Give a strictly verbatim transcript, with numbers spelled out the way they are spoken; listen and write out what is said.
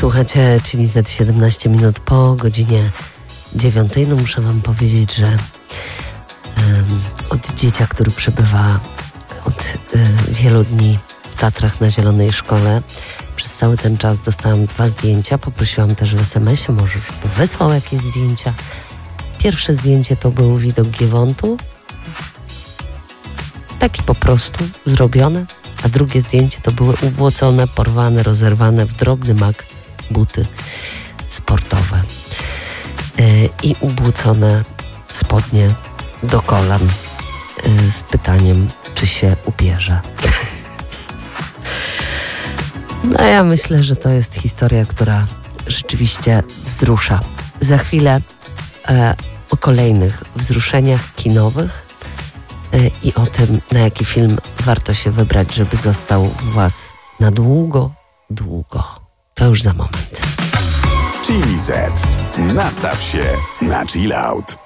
Słuchacie, czyli Z siedemnaście minut po godzinie dziewiątej. No muszę wam powiedzieć, że um, od dziecia, który przebywa od y, wielu dni w Tatrach na Zielonej Szkole, przez cały ten czas dostałam dwa zdjęcia. Poprosiłam też w es em esie, może żeby wysłał jakieś zdjęcia. Pierwsze zdjęcie to był widok Giewontu. Taki po prostu zrobione. A drugie zdjęcie to były ubłocone, porwane, rozerwane w drobny mak buty sportowe yy, i ubłocone spodnie do kolan yy, z pytaniem, czy się ubierze. No ja myślę, że to jest historia, która rzeczywiście wzrusza. Za chwilę yy, o kolejnych wzruszeniach kinowych yy, i o tym, na jaki film warto się wybrać, żeby został w was na długo, długo. To już za moment. Chili Z. Nastaw się na chill out.